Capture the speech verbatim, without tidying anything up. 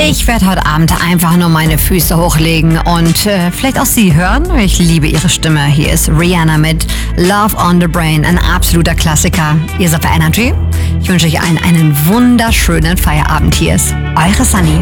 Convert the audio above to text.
Ich werde heute Abend einfach nur meine Füße hochlegen und äh, vielleicht auch Sie hören. Ich liebe Ihre Stimme. Hier ist Rihanna mit Love on the Brain, ein absoluter Klassiker. Ihr seid bei Energy. Ich wünsche euch allen einen wunderschönen Feierabend. Hier ist eure Sunny.